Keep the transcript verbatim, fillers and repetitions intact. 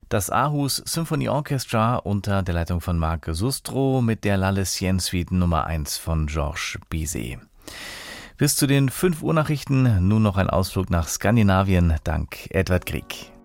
Das Aarhus Symphony Orchestra unter der Leitung von Marc Sustro mit der La Lessienne Suite Nummer eins von Georges Bizet. Bis zu den fünf Uhr Nachrichten nun noch ein Ausflug nach Skandinavien dank Edward Grieg.